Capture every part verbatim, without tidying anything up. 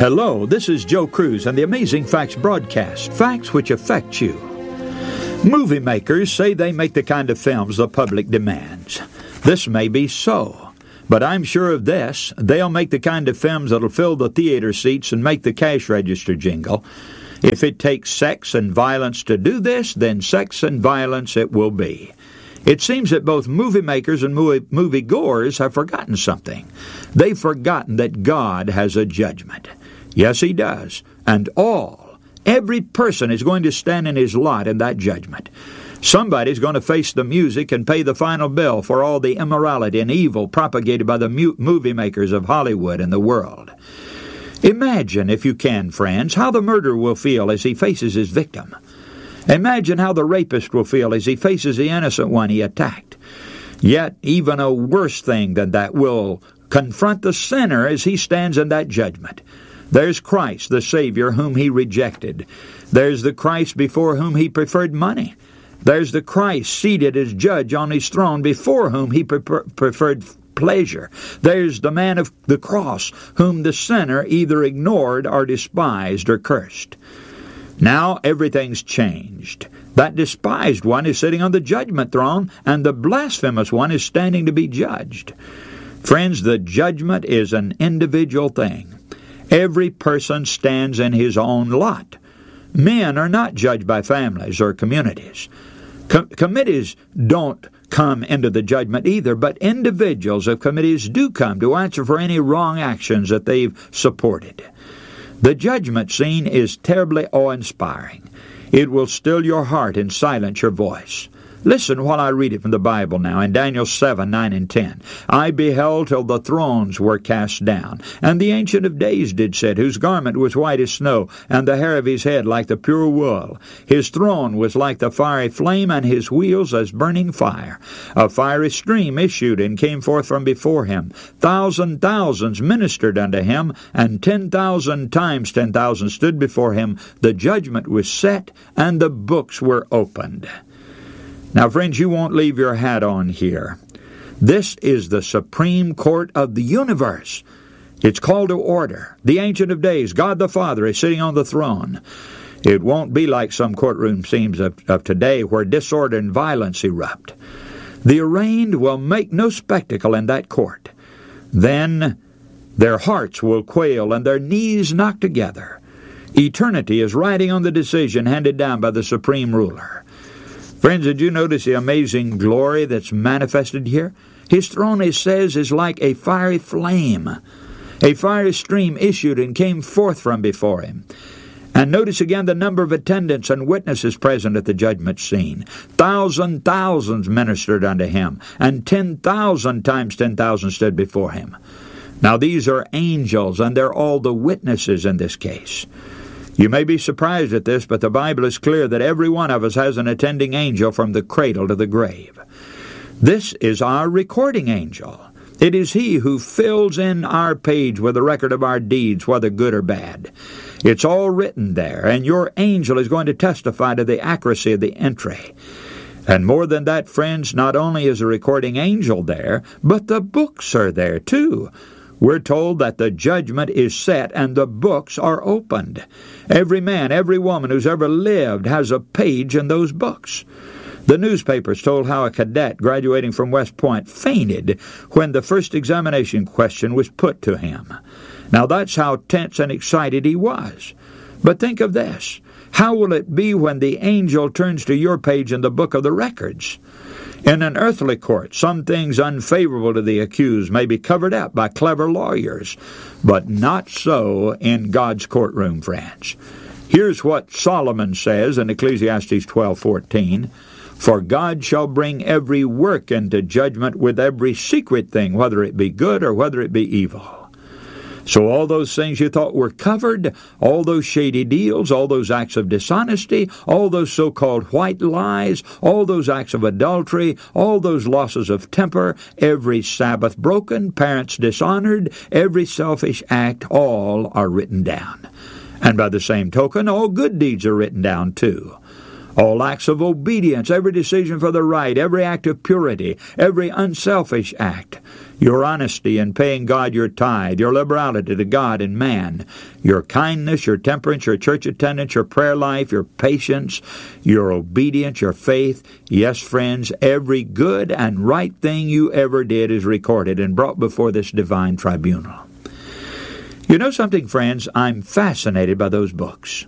Hello, this is Joe Cruz and the Amazing Facts broadcast, facts which affect you. Movie makers say they make the kind of films the public demands. This may be so, but I'm sure of this, they'll make the kind of films that'll fill the theater seats and make the cash register jingle. If it takes sex and violence to do this, then sex and violence it will be. It seems that both movie makers and movie, movie goers have forgotten something. They've forgotten that God has a judgment. Yes, He does. And all, every person is going to stand in his lot in that judgment. Somebody's going to face the music and pay the final bill for all the immorality and evil propagated by the mu- movie makers of Hollywood and the world. Imagine, if you can, friends, how the murderer will feel as he faces his victim. Imagine how the rapist will feel as he faces the innocent one he attacked. Yet, even a worse thing than that will confront the sinner as he stands in that judgment. There's Christ, the Savior, whom he rejected. There's the Christ before whom he preferred money. There's the Christ seated as judge on his throne before whom he prefer- preferred pleasure. There's the man of the cross whom the sinner either ignored or despised or cursed. Now everything's changed. That despised one is sitting on the judgment throne, and the blasphemous one is standing to be judged. Friends, the judgment is an individual thing. Every person stands in his own lot. Men are not judged by families or communities. Com- committees don't come into the judgment either, but individuals of committees do come to answer for any wrong actions that they've supported. The judgment scene is terribly awe-inspiring. It will still your heart and silence your voice. Listen while I read it from the Bible now in Daniel seven, nine, and ten. I beheld till the thrones were cast down, and the Ancient of Days did sit, whose garment was white as snow, and the hair of his head like the pure wool. His throne was like the fiery flame, and his wheels as burning fire. A fiery stream issued and came forth from before him. Thousand thousands ministered unto him, and ten thousand times ten thousand stood before him. The judgment was set, and the books were opened. Now, friends, you won't leave your hat on here. This is the Supreme Court of the universe. It's called to order. The Ancient of Days, God the Father, is sitting on the throne. It won't be like some courtroom scenes of, of today where disorder and violence erupt. The arraigned will make no spectacle in that court. Then their hearts will quail and their knees knock together. Eternity is riding on the decision handed down by the Supreme Ruler. Friends, did you notice the amazing glory that's manifested here? His throne, it says, is like a fiery flame. A fiery stream issued and came forth from before him. And notice again the number of attendants and witnesses present at the judgment scene. Thousand thousands ministered unto him, and ten thousand times ten thousand stood before him. Now these are angels, and they're all the witnesses in this case. You may be surprised at this, but the Bible is clear that every one of us has an attending angel from the cradle to the grave. This is our recording angel. It is he who fills in our page with a record of our deeds, whether good or bad. It's all written there, and your angel is going to testify to the accuracy of the entry. And more than that, friends, not only is the recording angel there, but the books are there too. We're told that the judgment is set and the books are opened. Every man, every woman who's ever lived has a page in those books. The newspapers told how a cadet graduating from West Point fainted when the first examination question was put to him. Now that's how tense and excited he was. But think of this. How will it be when the angel turns to your page in the book of the records? In an earthly court, some things unfavorable to the accused may be covered up by clever lawyers, but not so in God's courtroom, friends. Here's what Solomon says in Ecclesiastes twelve fourteen. For God shall bring every work into judgment with every secret thing, whether it be good or whether it be evil. So all those things you thought were covered, all those shady deals, all those acts of dishonesty, all those so-called white lies, all those acts of adultery, all those losses of temper, every Sabbath broken, parents dishonored, every selfish act, all are written down. And by the same token, all good deeds are written down too. all acts of obedience, every decision for the right, every act of purity, every unselfish act, your honesty in paying God your tithe, your liberality to God and man, your kindness, your temperance, your church attendance, your prayer life, your patience, your obedience, your faith. Yes, friends, every good and right thing you ever did is recorded and brought before this divine tribunal. You know something, friends? I'm fascinated by those books.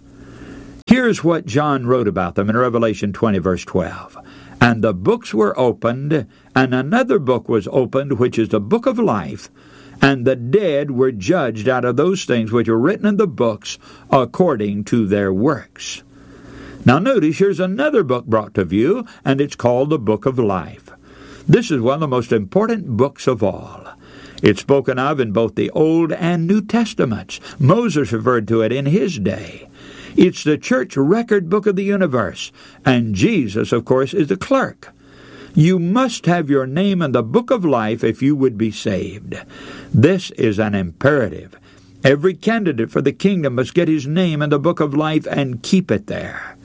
Here's what John wrote about them in Revelation twenty, verse twelve. And the books were opened, and another book was opened, which is the book of life, and the dead were judged out of those things which were written in the books according to their works. Now notice, here's another book brought to view, and it's called the Book of Life. This is one of the most important books of all. It's spoken of in both the Old and New Testaments. Moses referred to it in his day. It's the church record book of the universe, and Jesus, of course, is the clerk. You must have your name in the book of life if you would be saved. This is an imperative. Every candidate for the kingdom must get his name in the book of life and keep it there.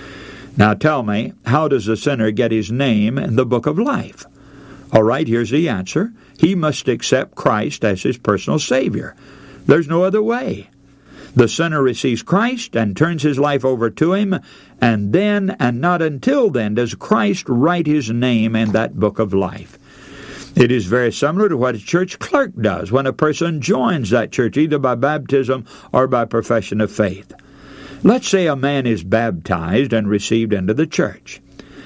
Now tell me, how does a sinner get his name in the book of life? All right, here's the answer. He must accept Christ as his personal Savior. There's no other way. The sinner receives Christ and turns his life over to him, and then, and not until then, does Christ write his name in that book of life. It is very similar to what a church clerk does when a person joins that church, either by baptism or by profession of faith. Let's say a man is baptized and received into the church.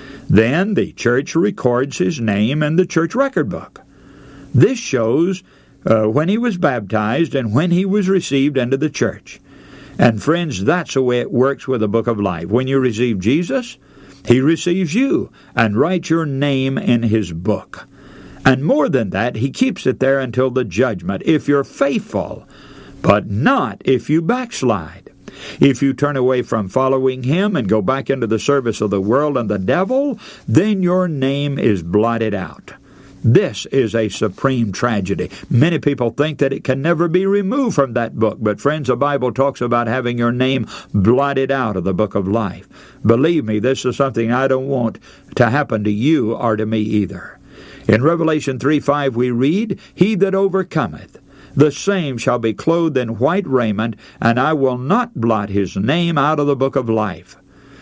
Then the church records his name in the church record book. This shows Uh, when he was baptized and when he was received into the church. And friends, that's the way it works with the book of life. When you receive Jesus, he receives you and writes your name in his book. And more than that, he keeps it there until the judgment, if you're faithful, but not if you backslide. If you turn away from following him and go back into the service of the world and the devil, then your name is blotted out. This is a supreme tragedy. Many people think that it can never be removed from that book, but friends, the Bible talks about having your name blotted out of the book of life. Believe me, this is something I don't want to happen to you or to me either. In Revelation three five we read, He that overcometh, the same shall be clothed in white raiment, and I will not blot his name out of the book of life.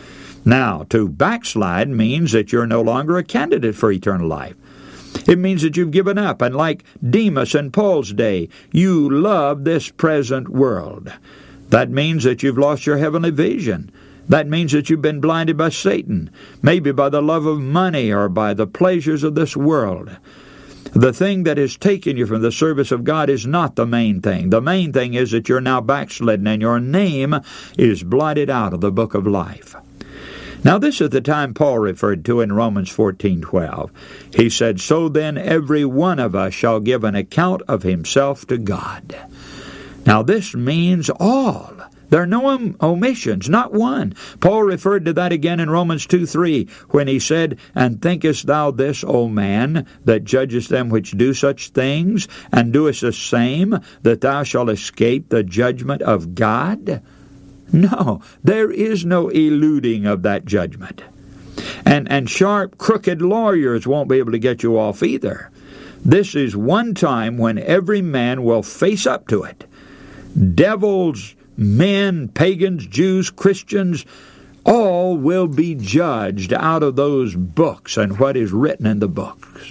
Now, to backslide means that you're no longer a candidate for eternal life. It means that you've given up, and like Demas in Paul's day, you love this present world. That means that you've lost your heavenly vision. That means that you've been blinded by Satan, maybe by the love of money or by the pleasures of this world. The thing that has taken you from the service of God is not the main thing. The main thing is that you're now backslidden and your name is blotted out of the book of life. Now this is the time Paul referred to in Romans fourteen twelve. He said, So then every one of us shall give an account of himself to God. Now this means all. There are no omissions, not one. Paul referred to that again in Romans two three, when he said, And thinkest thou this, O man, that judgest them which do such things, and doest the same, that thou shalt escape the judgment of God? No, there is no eluding of that judgment. And, and sharp, crooked lawyers won't be able to get you off either. This is one time when every man will face up to it. Devils, men, pagans, Jews, Christians, all will be judged out of those books and what is written in the books.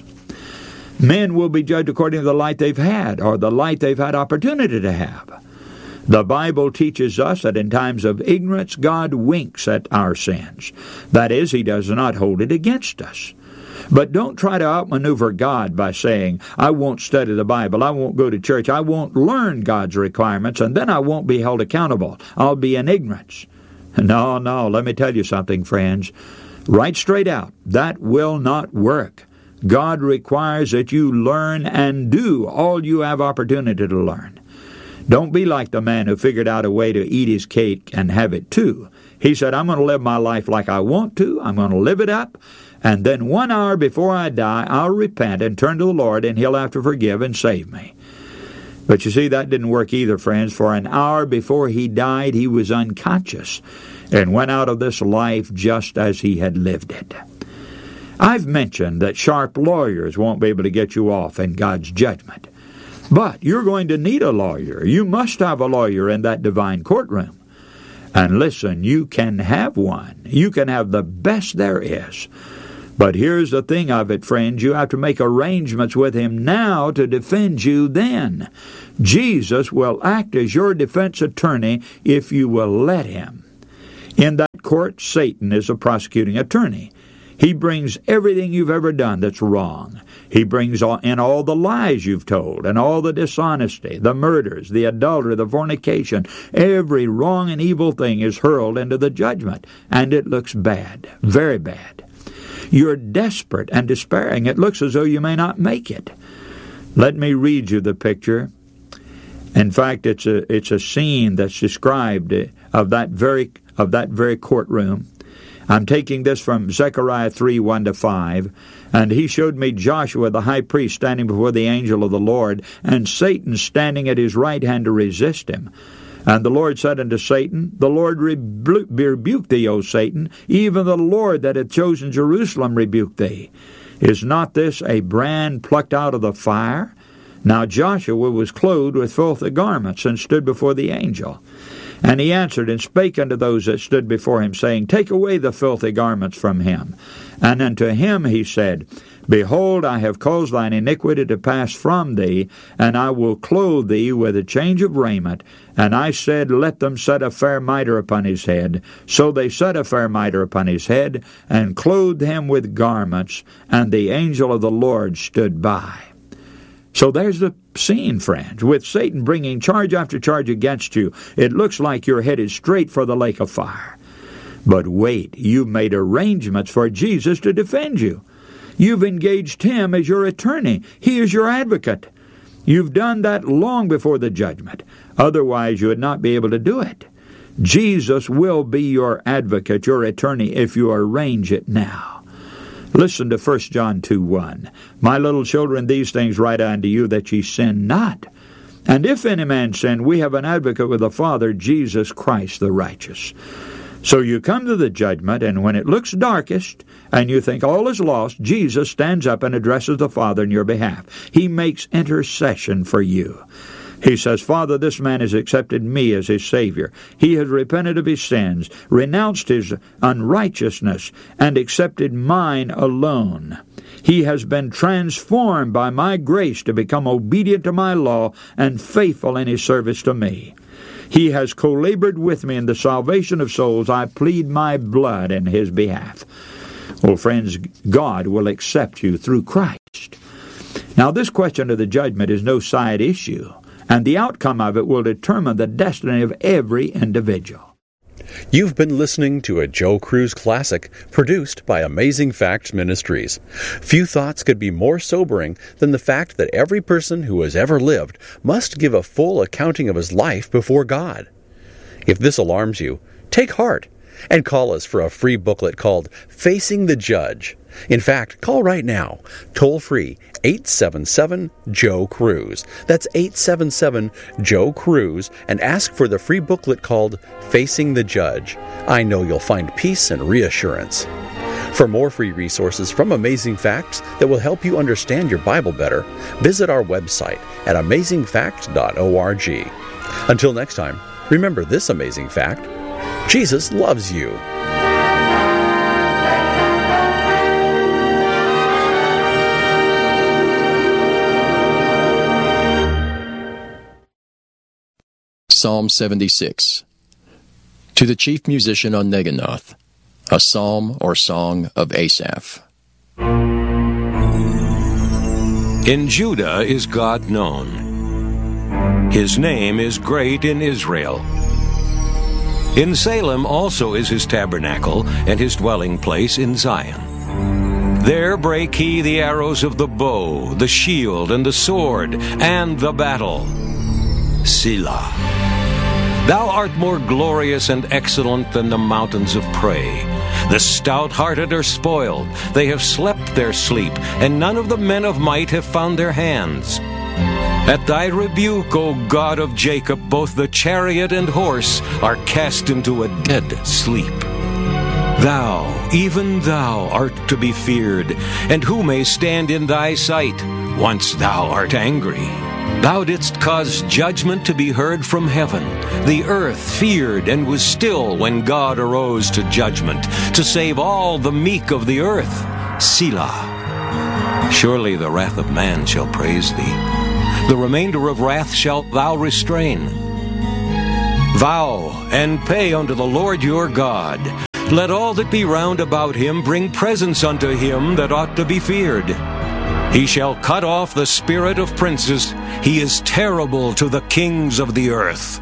Men will be judged according to the light they've had, or the light they've had opportunity to have. The Bible teaches us that in times of ignorance, God winks at our sins. That is, He does not hold it against us. But don't try to outmaneuver God by saying, I won't study the Bible, I won't go to church, I won't learn God's requirements, and then I won't be held accountable. I'll be in ignorance. No, no, let me tell you something, friends. Right straight out, that will not work. God requires that you learn and do all you have opportunity to learn. Don't be like the man who figured out a way to eat his cake and have it too. He said, I'm going to live my life like I want to. I'm going to live it up. And then one hour before I die, I'll repent and turn to the Lord, and He'll have to forgive and save me. But you see, that didn't work either, friends. For an hour before he died, he was unconscious and went out of this life just as he had lived it. I've mentioned that sharp lawyers won't be able to get you off in God's judgment. But you're going to need a lawyer. You must have a lawyer in that divine courtroom. And listen, you can have one. You can have the best there is. But here's the thing of it, friends. You have to make arrangements with him now to defend you then. Jesus will act as your defense attorney if you will let him. In that court, Satan is a prosecuting attorney. He brings everything you've ever done that's wrong. He brings in all the lies you've told and all the dishonesty, the murders, the adultery, the fornication. Every wrong and evil thing is hurled into the judgment, and it looks bad, very bad. You're desperate and despairing. It looks as though you may not make it. Let me read you the picture. In fact, it's a it's a scene that's described of that very of that very courtroom. I'm taking this from Zechariah three, one to five. And he showed me Joshua the high priest standing before the angel of the Lord, and Satan standing at his right hand to resist him. And the Lord said unto Satan, The Lord rebu- rebuke thee, O Satan, even the Lord that hath chosen Jerusalem rebuke thee. Is not this a brand plucked out of the fire? Now Joshua was clothed with filthy garments, and stood before the angel. And he answered and spake unto those that stood before him, saying, Take away the filthy garments from him. And unto him he said, Behold, I have caused thine iniquity to pass from thee, and I will clothe thee with a change of raiment. And I said, Let them set a fair mitre upon his head. So they set a fair mitre upon his head, and clothed him with garments, and the angel of the Lord stood by. So there's the scene, friends, with Satan bringing charge after charge against you. It looks like you're headed straight for the lake of fire. But wait, you've made arrangements for Jesus to defend you. You've engaged him as your attorney. He is your advocate. You've done that long before the judgment. Otherwise, you would not be able to do it. Jesus will be your advocate, your attorney, if you arrange it now. Listen to First John two, one. My little children, these things write I unto you, that ye sin not. And if any man sin, we have an advocate with the Father, Jesus Christ the righteous. So you come to the judgment, and when it looks darkest, and you think all is lost, Jesus stands up and addresses the Father in your behalf. He makes intercession for you. He says, Father, this man has accepted me as his Savior. He has repented of his sins, renounced his unrighteousness, and accepted mine alone. He has been transformed by my grace to become obedient to my law and faithful in his service to me. He has co-labored with me in the salvation of souls. I plead my blood in his behalf. Well, friends, God will accept you through Christ. Now, this question of the judgment is no side issue, and the outcome of it will determine the destiny of every individual. You've been listening to a Joe Cruz classic produced by Amazing Facts Ministries. Few thoughts could be more sobering than the fact that every person who has ever lived must give a full accounting of his life before God. If this alarms you, take heart and call us for a free booklet called Facing the Judge. In fact, call right now, toll-free, eight seven seven, Joe Cruz. That's eight seven seven, Joe Cruz, and ask for the free booklet called Facing the Judge. I know you'll find peace and reassurance. For more free resources from Amazing Facts that will help you understand your Bible better, visit our website at amazing facts dot org. Until next time, remember this amazing fact: Jesus loves you. Psalm seventy-six. To the chief musician on Neginoth, a psalm or song of Asaph. In Judah is God known. His name is great in Israel. In Salem also is his tabernacle, and his dwelling place in Zion. There brake he the arrows of the bow, the shield, and the sword, and the battle. Selah. Thou art more glorious and excellent than the mountains of prey. The stout-hearted are spoiled. They have slept their sleep, and none of the men of might have found their hands. At thy rebuke, O God of Jacob, both the chariot and horse are cast into a dead sleep. Thou, even thou, art to be feared, and who may stand in thy sight, once thou art angry? Thou didst cause judgment to be heard from heaven. The earth feared and was still when God arose to judgment, to save all the meek of the earth. Selah. Surely the wrath of man shall praise thee. The remainder of wrath shalt thou restrain. Vow and pay unto the Lord your God. Let all that be round about him bring presents unto him that ought to be feared. He shall cut off the spirit of princes. He is terrible to the kings of the earth.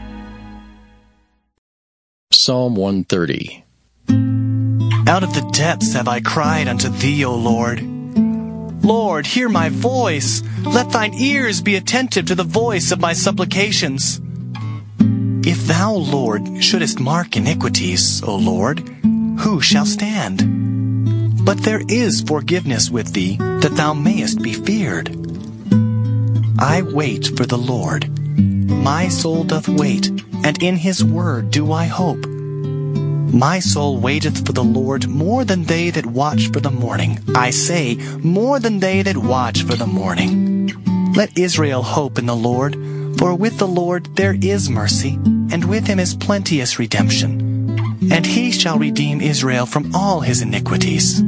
Psalm one thirty. Out of the depths have I cried unto thee, O Lord. Lord, hear my voice. Let thine ears be attentive to the voice of my supplications. If thou, Lord, shouldest mark iniquities, O Lord, who shall stand? But there is forgiveness with thee, that thou mayest be feared. I wait for the Lord. My soul doth wait, and in his word do I hope. My soul waiteth for the Lord more than they that watch for the morning. I say, more than they that watch for the morning. Let Israel hope in the Lord, for with the Lord there is mercy, and with him is plenteous redemption. And he shall redeem Israel from all his iniquities.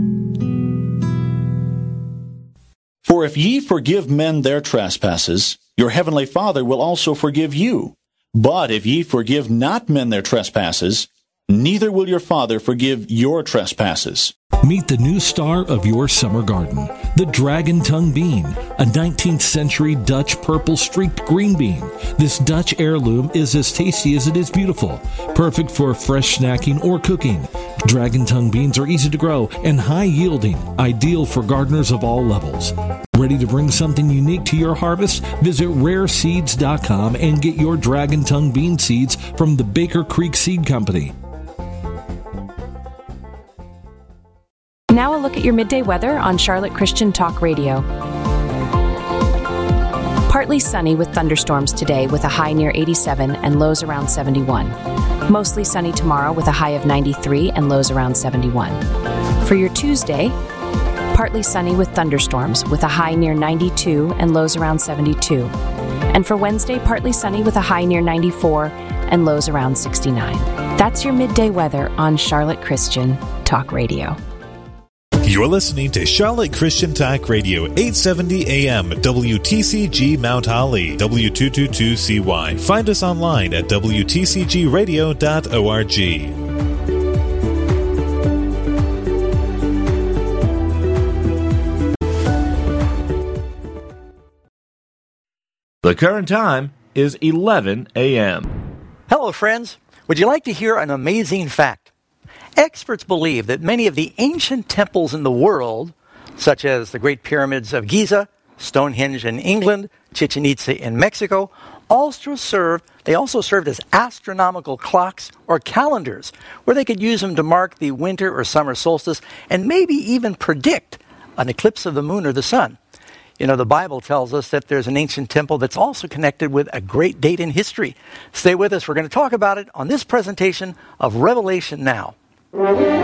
For if ye forgive men their trespasses, your heavenly Father will also forgive you. But if ye forgive not men their trespasses, neither will your Father forgive your trespasses. Meet the new star of your summer garden, the dragon tongue bean, a nineteenth century Dutch purple streaked green bean. This Dutch heirloom is as tasty as it is beautiful, perfect for fresh snacking or cooking. Dragon tongue beans are easy to grow and high yielding, ideal for gardeners of all levels. Ready to bring something unique to your harvest? Visit rare seeds dot com and get your dragon tongue bean seeds from the Baker Creek Seed Company. Now a look at your midday weather on Charlotte Christian Talk Radio. Partly sunny with thunderstorms today with a high near eighty-seven and lows around seventy-one. Mostly sunny tomorrow with a high of ninety-three and lows around seventy-one. For your Tuesday, partly sunny with thunderstorms with a high near ninety-two and lows around seventy-two. And for Wednesday, partly sunny with a high near ninety-four and lows around sixty-nine. That's your midday weather on Charlotte Christian Talk Radio. You're listening to Charlotte Christian Talk Radio, eight seventy A M, W T C G Mount Holly, W two twenty-two C Y. Find us online at W T C G radio dot org. The current time is eleven A M. Hello, friends. Would you like to hear an amazing fact? Experts believe that many of the ancient temples in the world, such as the Great Pyramids of Giza, Stonehenge in England, Chichen Itza in Mexico, also served, they also served as astronomical clocks or calendars, where they could use them to mark the winter or summer solstice and maybe even predict an eclipse of the moon or the sun. You know, the Bible tells us that there's an ancient temple that's also connected with a great date in history. Stay with us. We're going to talk about it on this presentation of Revelation Now.